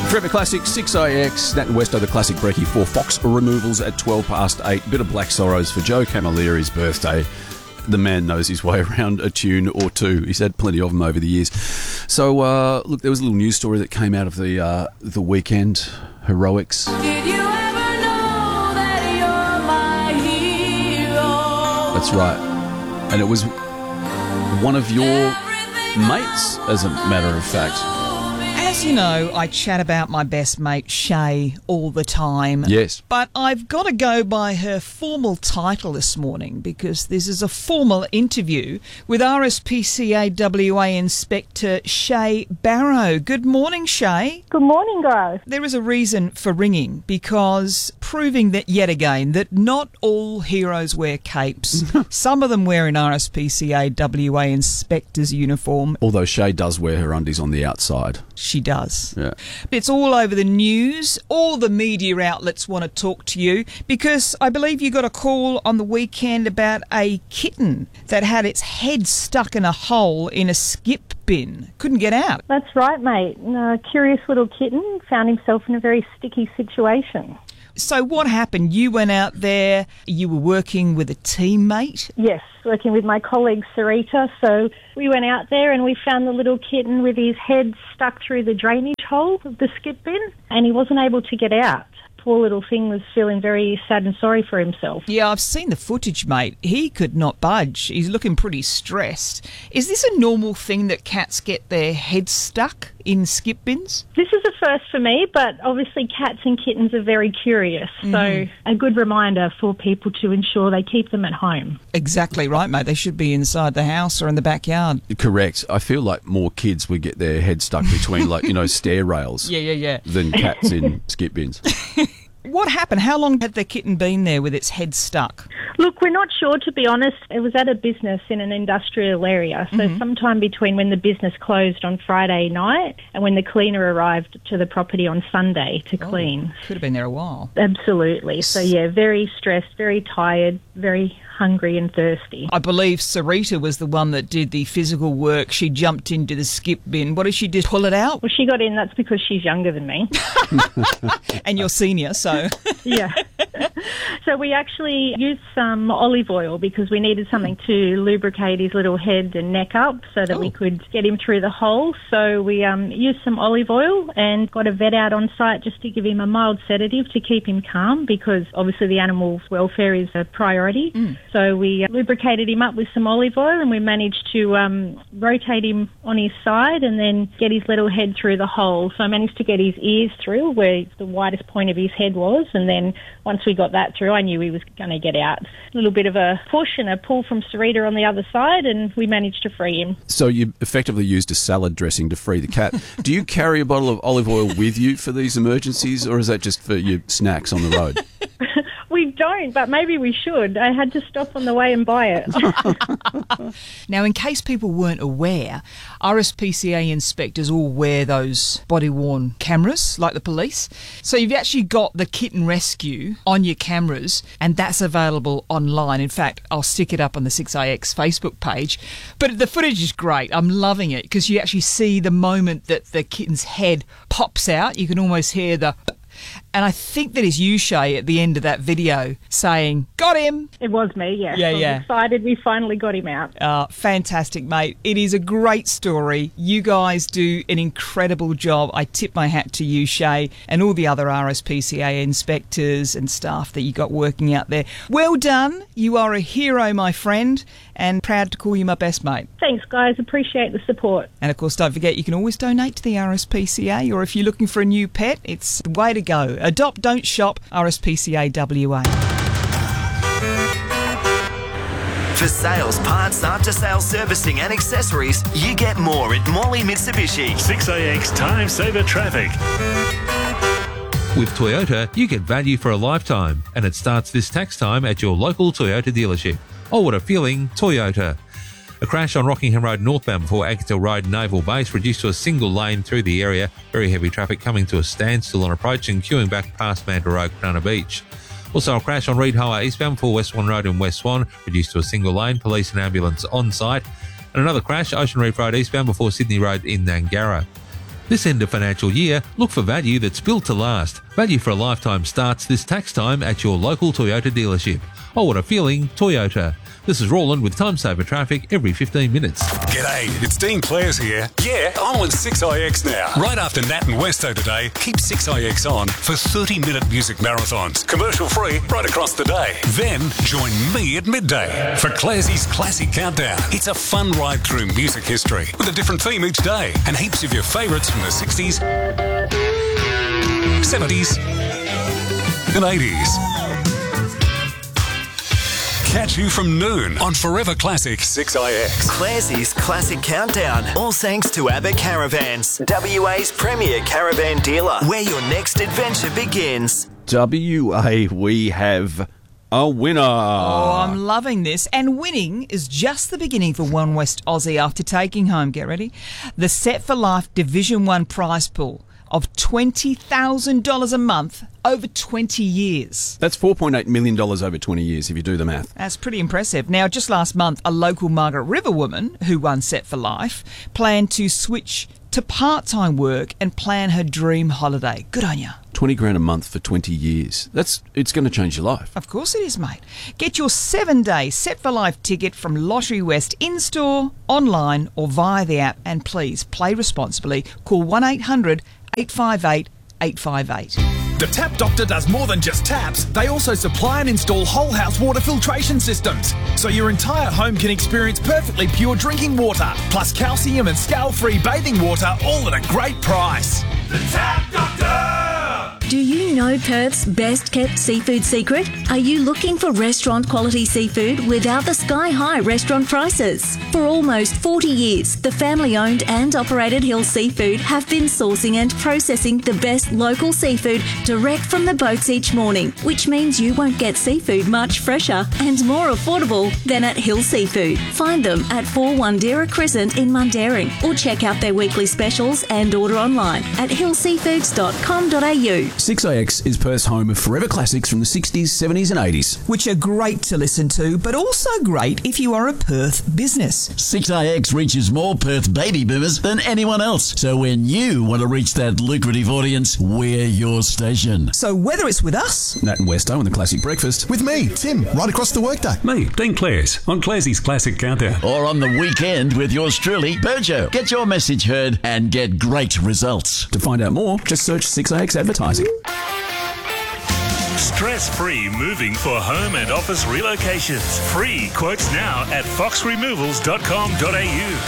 Forever Classic 6IX, Nat and Westo, the classic brekkie for Fox removals at 12 past 8. Bit of Black Sorrows for Joe Camilleri's birthday. The man knows his way around a tune or two. He's had plenty of them over the years. So, look, there was a little news story that came out of the weekend. Heroics. Did you ever know that you're my hero? That's right. And it was one of your mates, as a matter of fact. As you know, I chat about my best mate, Shay, all the time. Yes. But I've got to go by her formal title this morning because this is a formal interview with RSPCA WA Inspector Shay Barrow. Good morning, Shay. Good morning, guys. There is a reason for ringing because proving that yet again that not all heroes wear capes. Some of them wear an RSPCA WA Inspector's uniform. Although Shay does wear her undies on the outside. She does. Yeah. It's all over the news. All the media outlets want to talk to you because I believe you got a call on the weekend about a kitten that had its head stuck in a hole in a skip bin. Couldn't get out. That's right, mate. A curious little kitten found himself in a very sticky situation. So what happened? You went out there, you were working with a teammate? Yes, working with my colleague Sarita. So we went out there and we found the little kitten with his head stuck through the drainage hole of the skip bin and he wasn't able to get out. Poor little thing was feeling very sad and sorry for himself. Yeah, I've seen the footage, mate. He could not budge. He's looking pretty stressed. Is this a normal thing that cats get their heads stuck in skip bins? This is a first for me, but obviously cats and kittens are very curious. So a good reminder for people to ensure they keep them at home. Exactly right, mate. They should be inside the house or in the backyard. Correct. I feel like more kids would get their head stuck between, like, you know, stair rails Yeah. than cats in skip bins. What happened? How long had the kitten been there with its head stuck? Look, we're not sure, to be honest. It was at a business in an industrial area, so sometime between when the business closed on Friday night and when the cleaner arrived to the property on Sunday to clean. Could have been there a while. Absolutely. So, yeah, very stressed, very tired, very hungry and thirsty. I believe Sarita was the one that did the physical work. She jumped into the skip bin. What did she do? Pull it out? Well, she got in. That's because she's younger than me. And you're senior, so... Yeah. So we actually used some olive oil because we needed something to lubricate his little head and neck up so that we could get him through the hole. So we used some olive oil and got a vet out on site just to give him a mild sedative to keep him calm because obviously the animal's welfare is a priority. So we lubricated him up with some olive oil and we managed to rotate him on his side and then get his little head through the hole. So I managed to get his ears through where the widest point of his head was, and then once we got that through, I knew he was going to get out. A little bit of a push and a pull from Sarita on the other side, and we managed to free him. So you effectively used a salad dressing to free the cat. Do you carry a bottle of olive oil with you for these emergencies, or is that just for your snacks on the road? We don't, but maybe we should. I had to stop on the way and buy it. Now, in case people weren't aware, RSPCA inspectors all wear those body-worn cameras, like the police. So you've actually got the kitten rescue on your cameras, and that's available online. In fact, I'll stick it up on the 6IX Facebook page. But the footage is great. I'm loving it because you actually see the moment that the kitten's head pops out. You can almost hear the... And I think that is you, Shay, at the end of that video saying, "Got him!" It was me, yes. Yeah, I was yeah. excited we finally got him out. Fantastic, mate. It is a great story. You guys do an incredible job. I tip my hat to you, Shay, and all the other RSPCA inspectors and staff that you got working out there. Well done. You are a hero, my friend, and proud to call you my best mate. Thanks, guys. Appreciate the support. And, of course, don't forget, you can always donate to the RSPCA, or if you're looking for a new pet, it's the way to go. Adopt, don't shop, RSPCA WA. For sales, parts, after-sales servicing and accessories, you get more at Morley Mitsubishi. 6AX Time Saver Traffic. With Toyota, you get value for a lifetime, and it starts this tax time at your local Toyota dealership. Oh, what a feeling, Toyota. A crash on Rockingham Road northbound before Agatil Road Naval Base reduced to a single lane through the area. Very heavy traffic coming to a standstill on approach and queuing back past Manta Road, Cronulla Beach. Also a crash on Reed Highway eastbound before West Swan Road in West Swan, reduced to a single lane, police and ambulance on site. And another crash, Ocean Reef Road eastbound before Sydney Road in Nangara. This end of financial year, look for value that's built to last. Value for a lifetime starts this tax time at your local Toyota dealership. Oh, what a feeling, Toyota. This is Roland with Time Saver Traffic every 15 minutes. G'day, it's Dean Clares here. Yeah, I'm on 6IX now. Right after Nat and Westo today, keep 6IX on for 30-minute music marathons. Commercial free right across the day. Then join me at midday for Clares's Classic Countdown. It's a fun ride through music history with a different theme each day and heaps of your favourites from the 60s, 70s and 80s. Catch you from noon on Forever Classic 6IX. Clarsey's Classic Countdown. All thanks to Abbott Caravans, WA's premier caravan dealer, where your next adventure begins. WA, we have a winner. Oh, I'm loving this. And winning is just the beginning for One West Aussie after taking home, get ready, the Set for Life Division 1 prize pool of $20,000 a month over 20 years. That's $4.8 million over 20 years if you do the math. That's pretty impressive. Now, just last month, a local Margaret River woman who won Set for Life planned to switch to part-time work and plan her dream holiday. Good on ya. 20 grand a month for 20 years. It's going to change your life. Of course it is, mate. Get your 7-day Set for Life ticket from Lottery West in-store, online or via the app. And please play responsibly. Call 1-800-858-858. The Tap Doctor does more than just taps. They also supply and install whole house water filtration systems, so your entire home can experience perfectly pure drinking water, plus calcium and scale-free bathing water, all at a great price. The Tap Doctor! Do you know Perth's best kept seafood secret? Are you looking for restaurant quality seafood without the sky high restaurant prices? For almost 40 years, the family owned and operated Hill Seafood have been sourcing and processing the best local seafood direct from the boats each morning, which means you won't get seafood much fresher and more affordable than at Hill Seafood. Find them at 4 Wandera Crescent in Mundaring, or check out their weekly specials and order online at hillseafoods.com.au. 6IX is Perth's home of forever classics from the 60s, 70s and 80s. Which are great to listen to, but also great if you are a Perth business. 6IX reaches more Perth baby boomers than anyone else. So when you want to reach that lucrative audience, we're your station. So whether it's with us, Nat and Westo on the Classic Breakfast. With me, Tim, right across the workday. Me, Dean Clares, on Clarsey's Classic Countdown. Or on the weekend with yours truly, Burjo. Get your message heard and get great results. To find out more, just search 6IX Advertising. Stress-free moving for home and office relocations. Free quotes now at foxremovals.com.au.